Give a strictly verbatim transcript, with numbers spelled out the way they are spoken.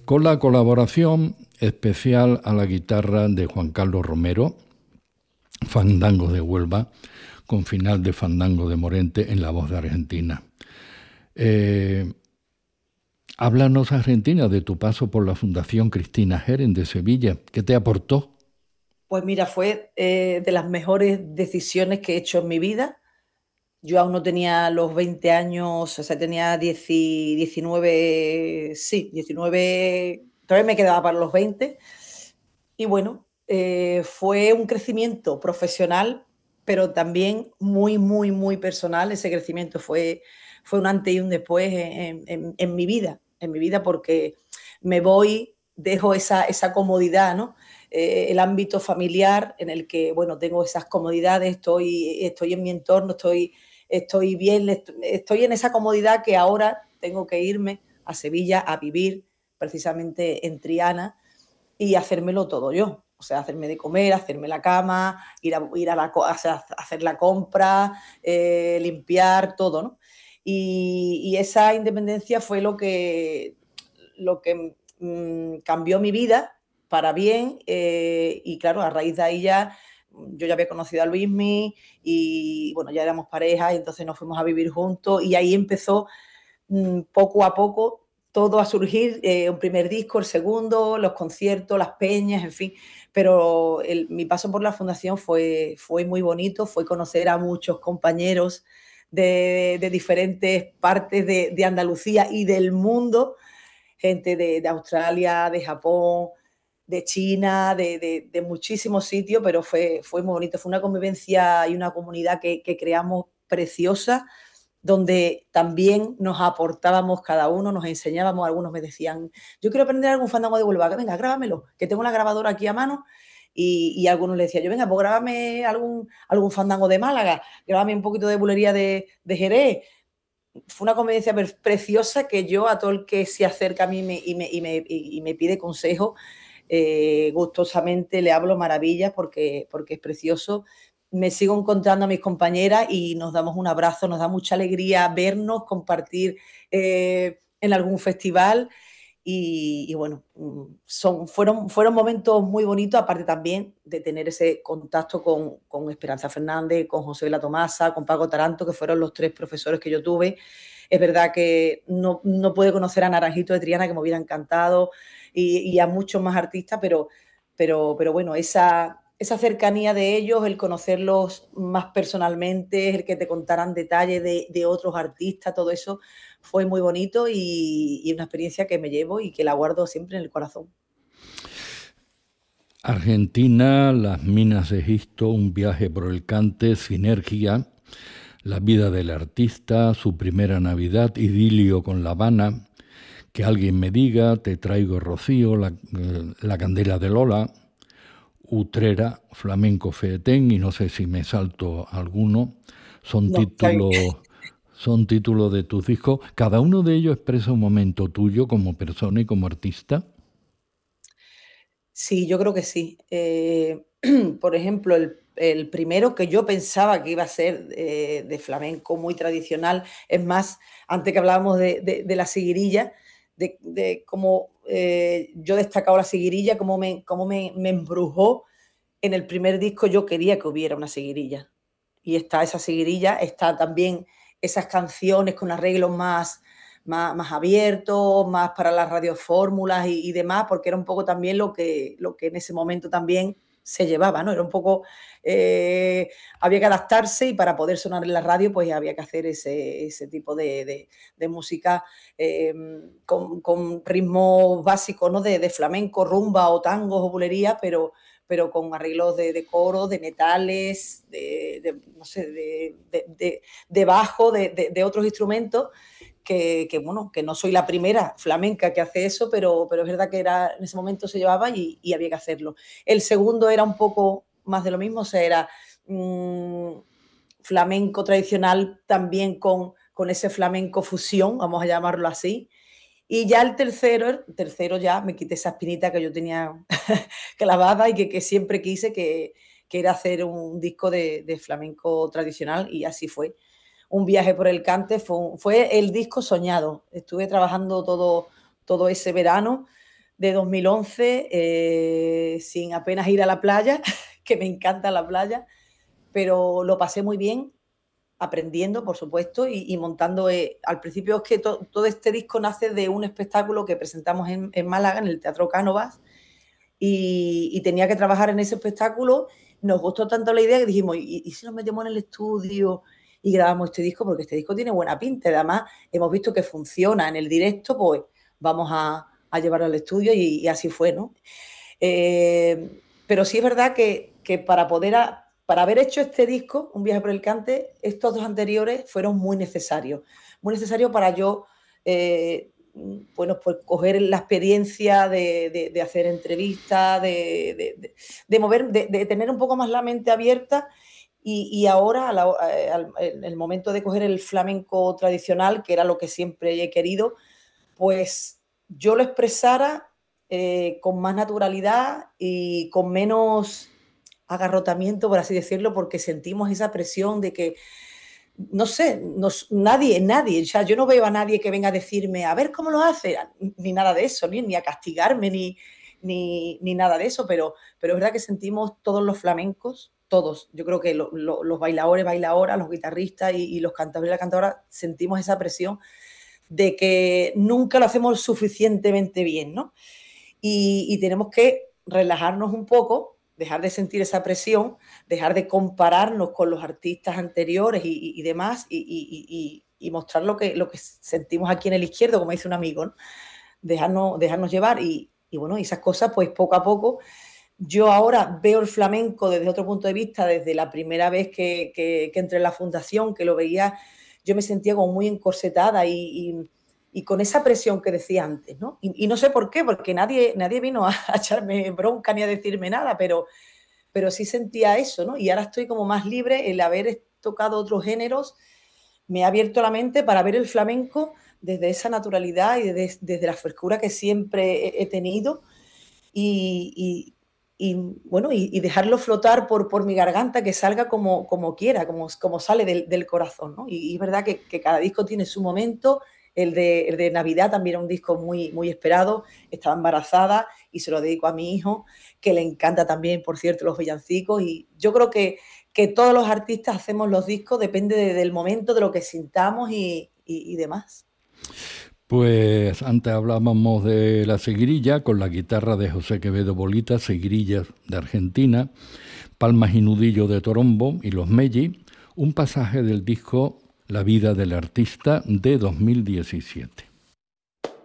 con la colaboración especial a la guitarra de Juan Carlos Romero, Fandangos de Huelva, con final de Fandango de Morente en la voz de Argentina. Eh, háblanos, Argentina, de tu paso por la Fundación Cristina Geren de Sevilla. ¿Qué te aportó? Pues mira, fue eh, de las mejores decisiones que he hecho en mi vida. Yo aún no tenía los veinte años, o sea, tenía diez, diecinueve, sí, diecinueve, todavía me quedaba para los veinte. Y bueno, eh, fue un crecimiento profesional, pero también muy, muy, muy personal. Ese crecimiento fue, fue un antes y un después en, en, en mi vida, en mi vida, porque me voy, dejo esa, esa comodidad, ¿no? Eh, el ámbito familiar en el que, bueno, tengo esas comodidades, estoy, estoy en mi entorno, estoy, estoy bien, estoy en esa comodidad que ahora tengo que irme a Sevilla a vivir precisamente en Triana y hacérmelo todo yo. O sea, hacerme de comer, hacerme la cama, ir a, ir a, la, o sea, hacer la compra, eh, limpiar, todo, ¿no? Y, y, esa independencia fue lo que, lo que mmm, cambió mi vida para bien. Eh, y claro, a raíz de ahí ya, yo ya había conocido a Luismi y bueno, ya éramos pareja, y entonces nos fuimos a vivir juntos y ahí empezó mmm, poco a poco todo a surgir, eh, un primer disco, el segundo, los conciertos, las peñas, en fin. Pero el, mi paso por la fundación fue, fue muy bonito, fue conocer a muchos compañeros de, de diferentes partes de, de Andalucía y del mundo, gente de, de Australia, de Japón, de China, de, de, de muchísimos sitios, pero fue, fue muy bonito. Fue una convivencia y una comunidad que, que creamos preciosa, donde también nos aportábamos cada uno, nos enseñábamos. Algunos me decían, yo quiero aprender algún fandango de Huelva, que venga, grábamelo, que tengo la grabadora aquí a mano. Y, y algunos le decía yo, venga, pues grábame algún, algún fandango de Málaga, grábame un poquito de bulería de, de Jerez. Fue una convivencia preciosa que yo, a todo el que se acerca a mí me, y, me, y, me, y me pide consejo, eh, gustosamente le hablo maravillas, porque, porque es precioso. Me sigo encontrando a mis compañeras y nos damos un abrazo, nos da mucha alegría vernos, compartir eh, en algún festival. Y, y bueno, son, fueron, fueron momentos muy bonitos, aparte también de tener ese contacto con, con Esperanza Fernández, con José de la Tomasa, con Paco Taranto, que fueron los tres profesores que yo tuve. Es verdad que no, no pude conocer a Naranjito de Triana, que me hubiera encantado, y, y a muchos más artistas, pero, pero, pero bueno, esa, esa cercanía de ellos, el conocerlos más personalmente, el que te contaran detalles de, de otros artistas, todo eso fue muy bonito, y, y una experiencia que me llevo y que la guardo siempre en el corazón. Argentina, las minas de Egipto, un viaje por el Cante, Sinergia, la vida del artista, su primera Navidad, idilio con La Habana, que alguien me diga, te traigo Rocío, la, eh, la candela de Lola, Utrera, Flamenco Feetén, y no sé si me salto alguno, son No, está bien. títulos, son títulos de tus discos. Cada uno de ellos expresa un momento tuyo como persona y como artista. Sí, yo creo que sí. Eh, por ejemplo, el, el, primero, que yo pensaba que iba a ser eh, de flamenco muy tradicional, es más, antes que hablábamos de, de, de la seguirilla, de, de cómo eh, yo destacaba la seguirilla, cómo, me, cómo me, me embrujó. En el primer disco yo quería que hubiera una seguirilla. Y está esa seguirilla, está también esas canciones con arreglos más, más, más abiertos, más para las radiofórmulas y, y demás, porque era un poco también lo que, lo que en ese momento también se llevaba, ¿no? Era un poco, eh, había que adaptarse, y para poder sonar en la radio pues había que hacer ese, ese tipo de, de, de música eh, con, con ritmos básicos, ¿no? De, de flamenco, rumba o tangos o bulería, pero pero con arreglos de, de coro, de metales, de, de no sé, de, de, de, de bajo, de, de, de otros instrumentos, que, que, bueno, que no soy la primera flamenca que hace eso, pero, pero es verdad que era, en ese momento se llevaba y, y había que hacerlo. El segundo era un poco más de lo mismo, o sea, era mmm, flamenco tradicional también con, con ese flamenco fusión, vamos a llamarlo así. Y ya el tercero, el tercero ya me quité esa espinita que yo tenía clavada y que, que siempre quise, que, que era hacer un disco de, de flamenco tradicional, y así fue. Un viaje por el Cante fue, fue el disco soñado. Estuve trabajando todo, todo ese verano, de dos mil once, eh, sin apenas ir a la playa, que me encanta la playa, pero lo pasé muy bien, aprendiendo, por supuesto, y, y montando. Eh, al principio es que to, todo este disco nace de un espectáculo que presentamos en, en Málaga, en el Teatro Cánovas, y, y tenía que trabajar en ese espectáculo. Nos gustó tanto la idea que dijimos, ¿y, y si nos metemos en el estudio y grabamos este disco? Porque este disco tiene buena pinta, y además hemos visto que funciona en el directo, pues vamos a, a llevarlo al estudio, y, y así fue, ¿no? Eh, pero sí es verdad que, que para poder a, para haber hecho este disco, Un viaje por el Cante, estos dos anteriores fueron muy necesarios. Muy necesarios para yo, eh, bueno, pues coger la experiencia de, de, de hacer entrevistas, de, de, de, de mover, de, de, tener un poco más la mente abierta. Y, y ahora, la, al, en el momento de coger el flamenco tradicional, que era lo que siempre he querido, pues yo lo expresara eh, con más naturalidad y con menos agarrotamiento, por así decirlo, porque sentimos esa presión de que, no sé, nos, nadie, nadie, o sea, yo no veo a nadie que venga a decirme, a ver cómo lo hace, ni nada de eso, ni, ni a castigarme, ni, ni, ni nada de eso, pero, pero es verdad que sentimos todos los flamencos, todos, yo creo que lo, lo, los bailadores, bailadoras, los guitarristas y, y los cantadores y las cantadoras sentimos esa presión de que nunca lo hacemos suficientemente bien, ¿no? Y, y tenemos que relajarnos un poco, dejar de sentir esa presión, dejar de compararnos con los artistas anteriores y, y, y demás, y, y, y, y mostrar lo que, lo que sentimos aquí en el izquierdo, como dice un amigo, ¿no? Dejarnos, dejarnos llevar. Y, y bueno, esas cosas, pues poco a poco. Yo ahora veo el flamenco desde otro punto de vista, desde la primera vez que, que, que entré en la fundación, que lo veía, yo me sentía como muy encorsetada y, y, y con esa presión que decía antes, ¿no? Y, y no sé por qué, porque nadie, nadie vino a, a echarme bronca ni a decirme nada, pero, pero sí sentía eso, ¿no? Y ahora estoy como más libre. El haber tocado otros géneros me ha abierto la mente para ver el flamenco desde esa naturalidad y desde, desde la frescura que siempre he, he tenido. Y, y, y bueno, y, y, dejarlo flotar por, por mi garganta, que salga como, como quiera, como, como sale del, del corazón, ¿no? Y, y es verdad que, que cada disco tiene su momento. El de, el de Navidad también era un disco muy, muy esperado. Estaba embarazada y se lo dedico a mi hijo, que le encanta también, por cierto, los villancicos. Y yo creo que, que todos los artistas hacemos los discos, depende de, del momento, de lo que sintamos y, y, y demás. Pues antes hablábamos de la seguirilla con la guitarra de José Quevedo Bolita, seguirillas de Argentina, palmas y nudillo de Torombo y los Melli, un pasaje del disco La vida del artista de dos mil diecisiete.